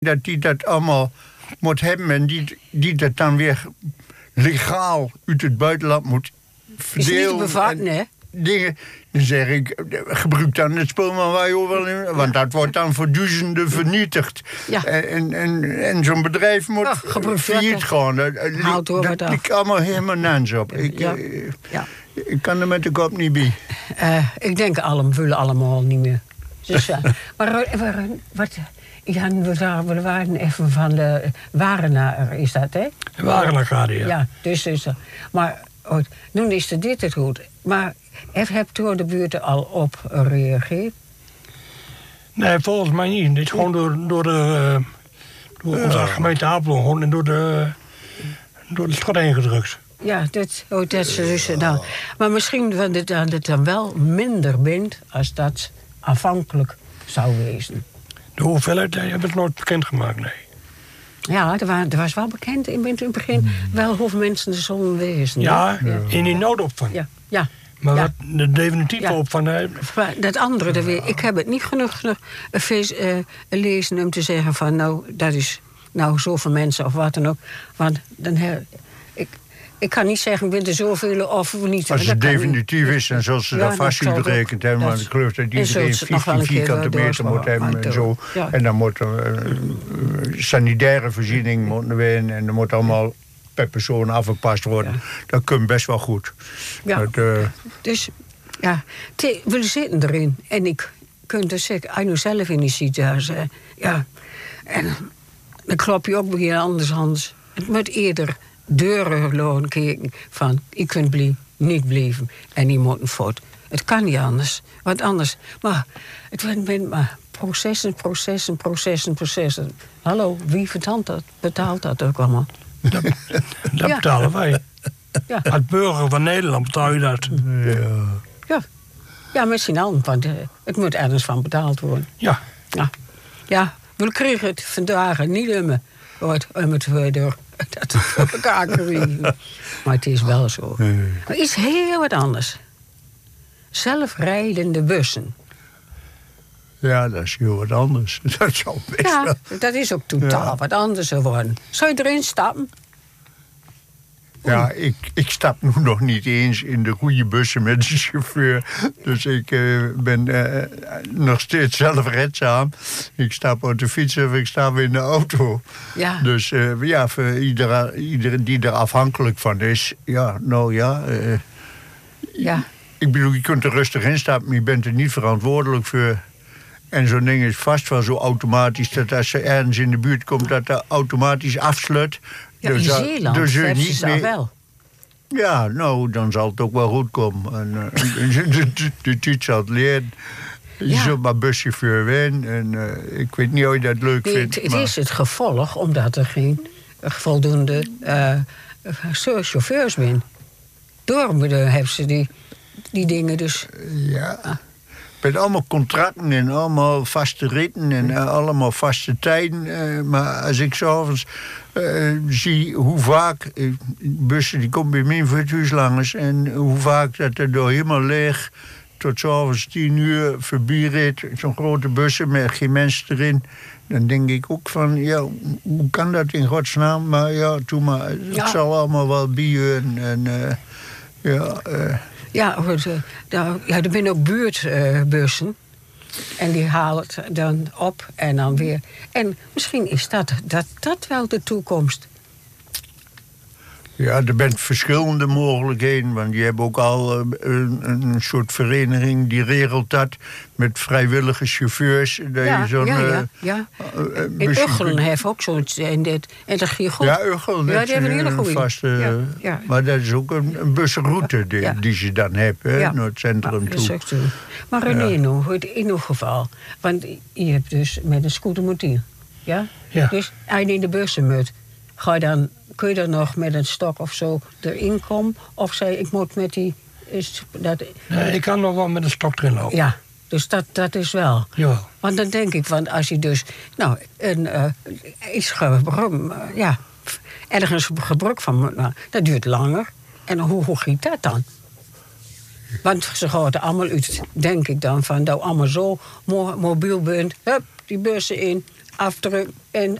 dat die dat allemaal moet hebben en die dat dan weer legaal uit het buitenland moet verdelen. Is niet te bevatten, hè? Dingen, dan zeg ik, gebruik dan het spul maar waar je overal in... Want dat wordt dan voor duizenden vernietigd. Ja. En zo'n bedrijf moet failliet gaan. Dat ligt allemaal helemaal nans op. Ik kan er met de kop niet bij. Ik denk, vullen allemaal niet meer. Dus, maar wat... Ja, we waren even van de Warenaar, is dat, hè? De Warenaar, ja. Ja, dus is dat. Maar nu is dit het goed. Maar hebt u de buurt al op gereageerd? Nee, volgens mij niet. Dit is gewoon door onze gemeente Apeldoorn en door de stad heen gedrukt. Ja, dat is dus nou. Maar misschien dat het dan wel minder bent als dat afhankelijk zou wezen. De hoeveelheid hebben het nooit bekendgemaakt, nee. Ja, er was wel bekend in het begin wel hoeveel mensen er zullen wezen. Ja, in die noodopvang. Ja. Maar wat de definitieve opvang... Dat andere, ik heb het niet genoeg lezen om te zeggen van... nou, dat is nou zoveel mensen of wat dan ook. Want dan ik kan niet zeggen, ik ben er zoveel of niet. Als het definitief is, dan zullen ze dat vast niet berekend hebben. Want ik geloof dat iedereen 15 vierkante meter moet hebben en zo. Ja. En dan moet er sanitaire voorziening moeten winnen. En er moet allemaal per persoon afgepast worden. Ja. Dat komt best wel goed. Ja. Dus, ja, we zitten erin. En ik kunt dus zeggen, als je zelf in die situatie... Ja, en dan klop je ook weer anders. Het moet eerder... deuren loon kijken van, ik kunt niet blijven en die moet een fout. Het kan niet anders, wat anders. Maar het wordt maar processen. Hallo, wie betaalt dat ook allemaal? Dat betalen wij. Ja. Als burger van Nederland betaal je dat. Ja, misschien al, want het moet ergens van betaald worden. Ja, we kregen het vandaag niet om het door dat voor elkaar krijgen. Maar het is wel zo. Maar iets heel wat anders. Zelfrijdende bussen. Ja, dat is heel wat anders. Dat zou best wel. Dat is ook totaal wat anders geworden. Zou je erin stappen? Ja, ik stap nu nog niet eens in de goede bussen met de chauffeur. Dus ik ben nog steeds zelfredzaam. Ik stap op de fiets of ik stap in de auto. Ja. Dus voor iedereen die er afhankelijk van is... Ik bedoel, je kunt er rustig in stappen, maar je bent er niet verantwoordelijk voor. En zo'n ding is vast wel zo automatisch... dat als ze ergens in de buurt komt, dat dat automatisch afsluit... Ja, in Zeeland hebben ze dat wel. Ja, nou, dan zal het ook wel goed komen. En de tijd zal het leren. Je zult maar buschauffeur zijn. En ik weet niet of je dat leuk vindt. Het is het gevolg, omdat er geen voldoende chauffeurs zijn. Daarom hebben ze die dingen dus... Ja. Met allemaal contracten en allemaal vaste ritten en allemaal vaste tijden. Maar als ik s'avonds zie hoe vaak bussen, die komen bij mij voor het huis langs. En hoe vaak dat er door helemaal leeg tot s'avonds 10 uur voorbij reed. Zo'n grote bussen met geen mensen erin. Dan denk ik ook van, hoe kan dat in godsnaam? Maar het zal allemaal wel bijheuren. En er zijn ook buurtbussen. En die halen het dan op en dan weer. En misschien is dat wel de toekomst. Ja, er zijn verschillende mogelijkheden. Want je hebt ook al een soort vereniging die regelt dat... met vrijwillige chauffeurs. In Uggelen heeft ook zoiets. En dat ging goed. Ja, Uggelen. Ja, die hebben een hele goede. Vaste, maar dat is ook een busroute die ze dan hebben, naar het centrum toe. Dat is ook maar René, in ieder geval. Want je hebt dus met een scootermotier. Ja? Dus als je in de bussen moet, kun je dan nog met een stok of zo erin komen? Of zei ik moet met die... Nee, ik kan nog wel met een stok erin lopen. Ja, dus dat is wel. Ja. Want dan denk ik, want als je dus... ergens gebruik van... dat duurt langer. En hoe giet dat dan? Want ze gaan er allemaal uit, denk ik dan, van dat je allemaal zo mobiel bent. Hup, die bussen in, afdruk en